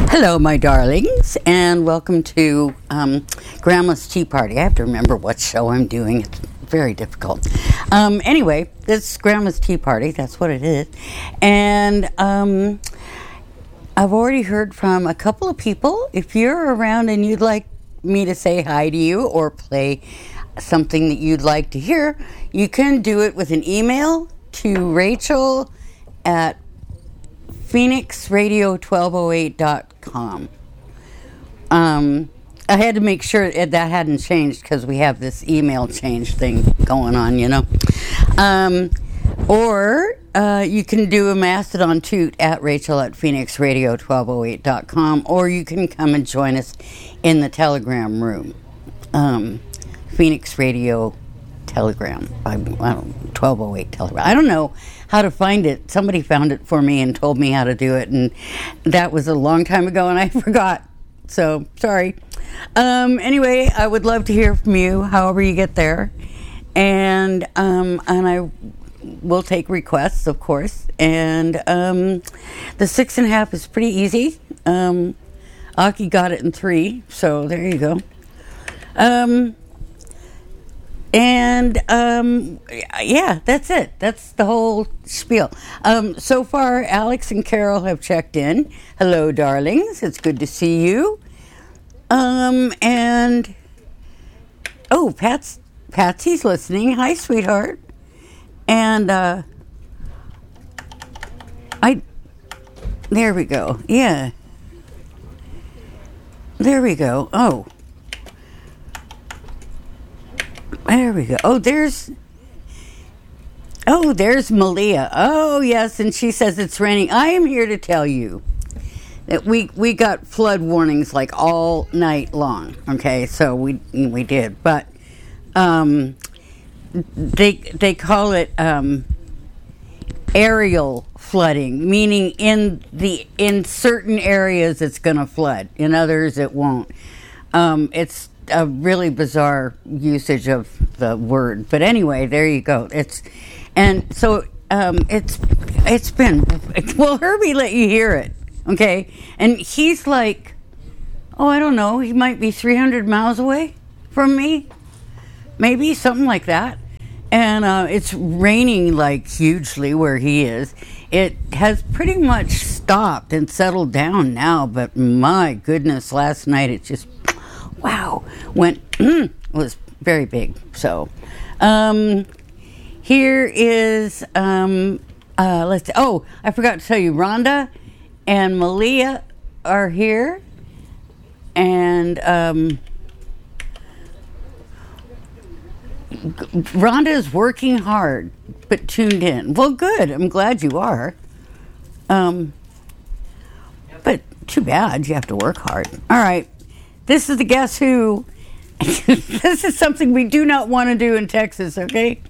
Hello, my darlings, and welcome to Grandma's Tea Party. I have to remember what show I'm doing. It's very difficult. Anyway, this is Grandma's Tea Party. That's what it is. And I've already heard from a couple of people. If you're around and you'd like me to say hi to you or play something that you'd like to hear, you can do it with an email to Rachel at phoenixradio1208.com. I had to make sure that hadn't changed because we have this email change thing going on, you know. Or you can do a Mastodon toot at Rachel at phoenixradio1208.com, or you can come and join us in the Telegram room. Phoenix Radio Telegram. 1208 Telegram. I don't know how to find it. Somebody found it for me and told me how to do it, and that was a long time ago, and I forgot. So, sorry. Anyway, I would love to hear from you, however you get there. And I will take requests, of course. And the 6.5 is pretty easy. Aki got it in 3, so there you go. Yeah, that's it. That's the whole spiel. So far, Alex and Carol have checked in. Hello, darlings. It's good to see you. Patsy's listening. Hi, sweetheart. And there we go. Yeah. There we go. Oh. There we go. Oh, there's Malia. Oh, yes, and she says it's raining. I am here to tell you that we got flood warnings like all night long. Okay, so we did, but they call it aerial flooding, meaning in certain areas it's going to flood. In others, it won't. It's a really bizarre usage of the word, but anyway, there you go. It's been well, Herbie let you hear it, okay, and he's like, oh, I don't know, he might be 300 miles away from me, maybe something like that, and it's raining like hugely where he is. It has pretty much stopped and settled down now, but my goodness, last night it just was very big. So here is let's see. Oh, I forgot to tell you, Rhonda and Malia are here, and Rhonda is working hard but tuned in. Well, good, I'm glad you are, but too bad you have to work hard. All right, this is the Guess Who. This is something we do not want to do in Texas, okay?